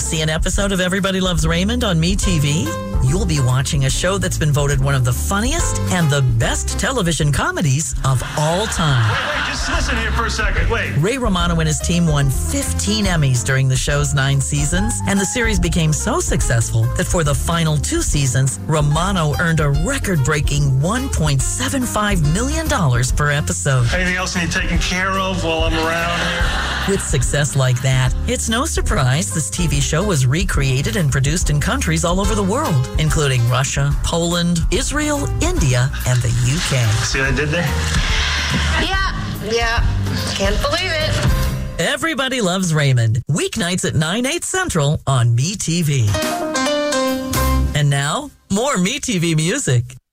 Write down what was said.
see an episode of Everybody Loves Raymond on MeTV? You'll be watching a show that's been voted one of the funniest and the best television comedies of all time. Wait, just listen here for a second. Wait. Ray Romano and his team won 15 Emmys during the show's 9 seasons, and the series became so successful that for the final 2 seasons, Romano earned a record-breaking $1.75 million per episode. Anything else need taken care of while I'm around here? With success like that, it's no surprise this TV show was recreated and produced in countries all over the world, including Russia, Poland, Israel, India, and the UK. See what I did there? Yeah. Can't believe it. Everybody Loves Raymond, weeknights at 9/8 Central on MeTV. And now, more MeTV music.